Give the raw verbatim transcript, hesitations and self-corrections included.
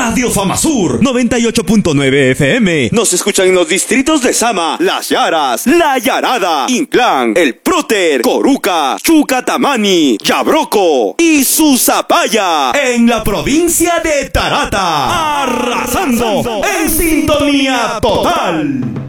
Radio Famasur noventa y ocho punto nueve F M. Nos escuchan en los distritos de Sama, Las Yaras, La Yarada, Inclán, El Próter, Coruca, Chucatamani, Yabroco y Susapaya. En la provincia de Tarata, arrasando en sintonía total.